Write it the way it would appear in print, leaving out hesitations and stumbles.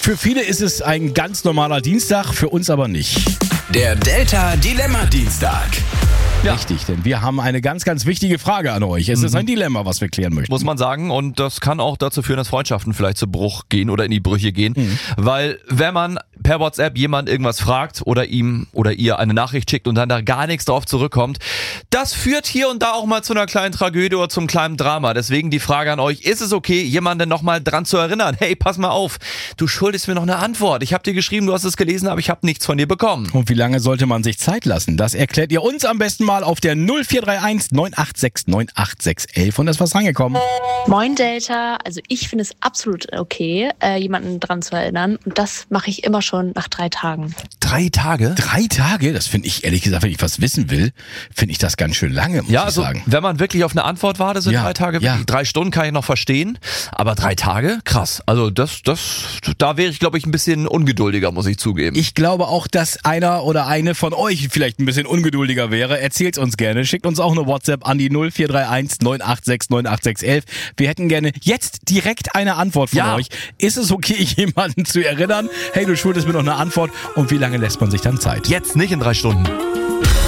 Für viele ist es ein ganz normaler Dienstag, für uns aber nicht. Der Delta Dilemma Dienstag. Ja. Richtig, denn wir haben eine ganz, ganz wichtige Frage an euch. Es ist ein Dilemma, was wir klären möchten. Muss man sagen, und das kann auch dazu führen, dass Freundschaften vielleicht zu Bruch gehen oder in die Brüche gehen, weil wenn man per WhatsApp jemand irgendwas fragt oder ihm oder ihr eine Nachricht schickt und dann da gar nichts drauf zurückkommt, das führt hier und da auch mal zu einer kleinen Tragödie oder zum kleinen Drama. Deswegen die Frage an euch, ist es okay, jemanden nochmal dran zu erinnern? Hey, pass mal auf, du schuldest mir noch eine Antwort. Ich habe dir geschrieben, du hast es gelesen, aber ich habe nichts von dir bekommen. Und wie lange sollte man sich Zeit lassen? Das erklärt ihr uns am besten mal auf der 0431 986 98611. Und da ist was rangekommen. Moin Delta, also ich finde es absolut okay, jemanden dran zu erinnern. Und das mache ich immer schon nach 3 Tagen. 3 Tage? 3 Tage? Das finde ich, ehrlich gesagt, wenn ich was wissen will, finde ich das ganz schön lange, muss ich sagen. Wenn man wirklich auf eine Antwort wartet, sind 3 Tage wirklich. Ja. 3 Stunden kann ich noch verstehen, aber 3 Tage? Krass. Also da wäre ich, glaube ich, ein bisschen ungeduldiger, muss ich zugeben. Ich glaube auch, dass einer oder eine von euch vielleicht ein bisschen ungeduldiger wäre. Erzählt's uns gerne. Schickt uns auch eine WhatsApp an die 0431 986 98611. Wir hätten gerne jetzt direkt eine Antwort von euch. Ist es okay, jemanden zu erinnern? Hey, du schuldest mir noch eine Antwort. Und wie lange lässt man sich dann Zeit? Jetzt nicht in 3 Stunden.